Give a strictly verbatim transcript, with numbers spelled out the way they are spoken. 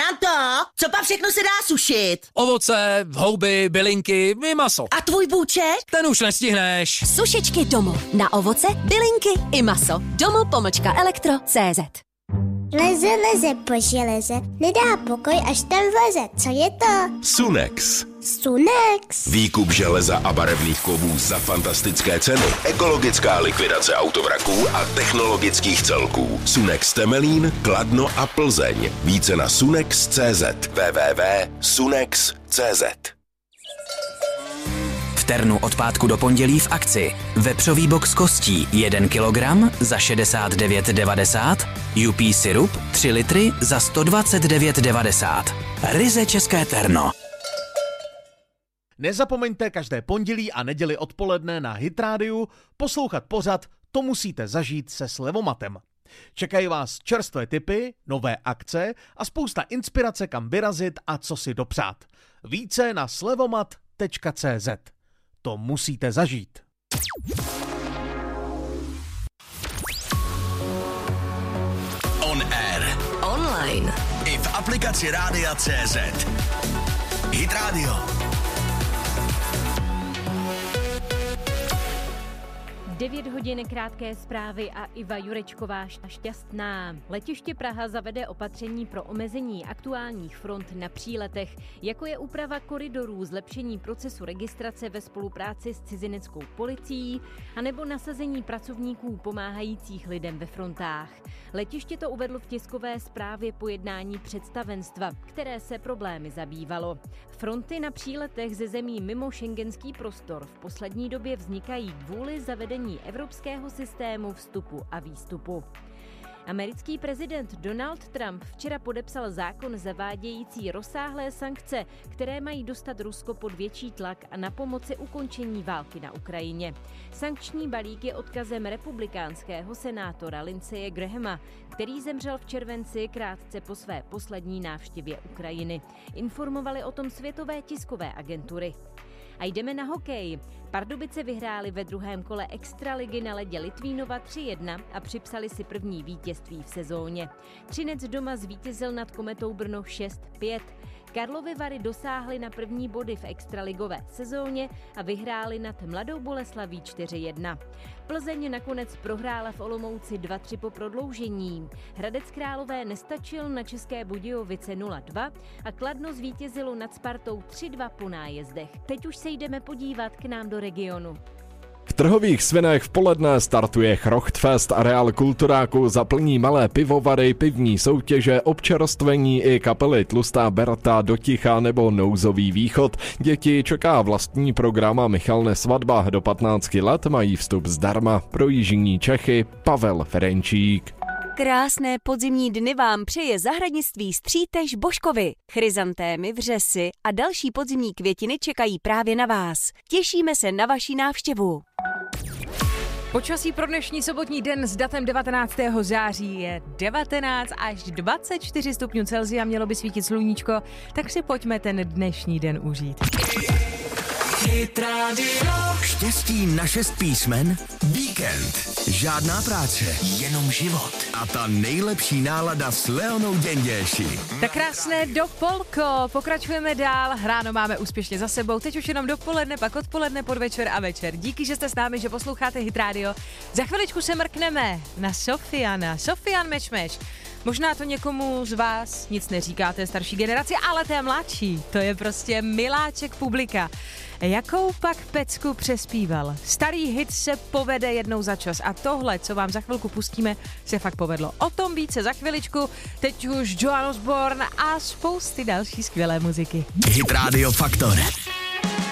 Franto, co pak všechno se dá sušit? Ovoce, houby, bylinky i maso. A tvůj bůček? Ten už nestihneš. Sušičky Domo. Na ovoce, bylinky i maso. Domo pomlčka elektro tečka cé zet. Leze, leze po železe, nedá pokoj, až tam vleze. Co je to? Sunex. Sunex. Výkup železa a barevných kovů za fantastické ceny. Ekologická likvidace autovraků a technologických celků. Sunex Temelín, Kladno a Plzeň. Více na sunex tečka cé zet. w w w tečka sunex tečka cé zet. V Ternu od pátku do pondělí v akci. Vepřový box kostí jeden kilogram za šedesát devět devadesát, Jupi syrup tři litry za sto dvacet devět devadesát. Ryze České Terno. Nezapomeňte každé pondělí a neděli odpoledne na Hit Rádiu poslouchat pořad To musíte zažít se Slevomatem. Čekají vás čerstvé tipy, nové akce a spousta inspirace, kam vyrazit a co si dopřát. Více na slevomat tečka cé zet. To musíte zažít. On air. Online. I v aplikaci Rádia tečka cé zet. Hit Radio. devět hodin krátké zprávy a Iva Jurečková šťastná. Letiště Praha zavede opatření pro omezení aktuálních front na příletech, jako je úprava koridorů, zlepšení procesu registrace ve spolupráci s cizineckou policií anebo nasazení pracovníků pomáhajících lidem ve frontách. Letiště to uvedlo v tiskové zprávě po jednání představenstva, které se problémy zabývalo. Fronty na příletech ze zemí mimo schengenský prostor v poslední době vznikají kvůli zavedení evropského systému vstupu a výstupu. Americký prezident Donald Trump včera podepsal zákon zavádějící rozsáhlé sankce, které mají dostat Rusko pod větší tlak a na pomoci ukončení války na Ukrajině. Sankční balík je odkazem republikánského senátora Lindseye Grahama, který zemřel v červenci krátce po své poslední návštěvě Ukrajiny. Informovali o tom světové tiskové agentury. A jdeme na hokej. Pardubice vyhráli ve druhém kole extraligy na ledě Litvínova tři jedna a připsali si první vítězství v sezóně. Třinec doma zvítězil nad Kometou Brno šest pět. Karlovy Vary dosáhly na první body v extraligové sezóně a vyhráli nad Mladou Boleslaví čtyři jedna. Plzeň nakonec prohrála v Olomouci dva tři po prodloužení. Hradec Králové nestačil na České Budějovice nula dva a Kladno zvítězilo nad Spartou tři dva po nájezdech. Teď už se jdeme podívat k nám do regionu. V Trhových Svinech v poledne startuje Chrochtfest, areál kulturáku zaplní malé pivovary, pivní soutěže, občerstvení i kapely Tlustá Berta, Doticha nebo Nouzový východ. Děti čeká vlastní program a Michalne svatba. Do patnácti let mají vstup zdarma. Pro jižní Čechy Pavel Ferenčík. Krásné podzimní dny vám přeje zahradnictví Střítež Božkovi. Chryzantémy, vřesy a další podzimní květiny čekají právě na vás. Těšíme se na vaši návštěvu. Počasí pro dnešní sobotní den s datem devatenáctého září je devatenáct až dvacet čtyři stupňů Celsia, mělo by svítit sluníčko, tak si pojďme ten dnešní den užít. Hit Radio. Štěstí na šest písmen? Víkend. Žádná práce, jenom život. A ta nejlepší nálada s Leonou Děnděši. Tak krásné dopolko, pokračujeme dál, ráno máme úspěšně za sebou, teď už jenom dopoledne, pak odpoledne, podvečer a večer. Díky, že jste s námi, že posloucháte Hit Radio. Za chviličku se mrkneme na Sofiana, Sofian Mečmeš. Možná to někomu z vás nic neříká, té starší generaci, ale té mladší, to je prostě miláček publika. Jakou pak pecku přespíval? Starý hit se povede jednou za čas a tohle, co vám za chvilku pustíme, se fakt povedlo. O tom více za chviličku, teď už Joan Osborne a spousty další skvělé muziky. Hit Radio Faktor.